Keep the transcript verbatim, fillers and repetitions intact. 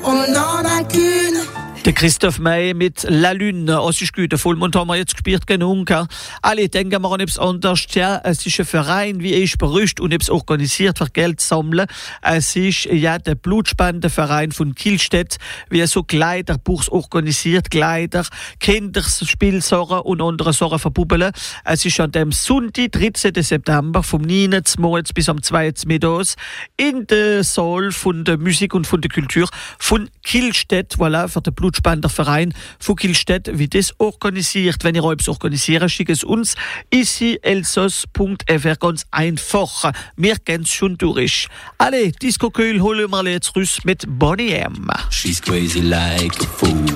und noch eine Kühne. Der Christoph May mit La Lune. Es ist gut, den Vollmond haben wir jetzt gespielt genug. Alle denken wir an etwas anderes. Ja, es ist ein Verein, wie ich berühmt und etwas organisiert für Geld zu sammeln. Es ist ja der Blutspendenverein von Kielstedt, wie so Kleiderbuchs organisiert, Kleider, Kinderspielsachen und andere Sachen verbubbeln. Es ist an dem Sonntag, dreizehnten September, vom neunten morgens bis am zweiten mittags in der Saal von der Musik und von der Kultur von Kielstedt, voilà, für den Blutspenderverein von Kielstedt, wie das organisiert. Wenn ihr etwas organisieren, schickt es uns ici elsos punkt f r, ganz einfach. Wir gehen es schon durch. Alle, Disco Köhl holen wir jetzt raus mit Bonnie M. She's crazy like a fool.